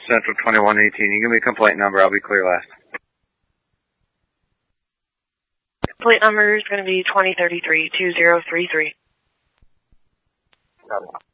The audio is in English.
Central 2118. You give me a complaint number, I'll be clear last. Complaint number is going to be 2033-2033. Got it.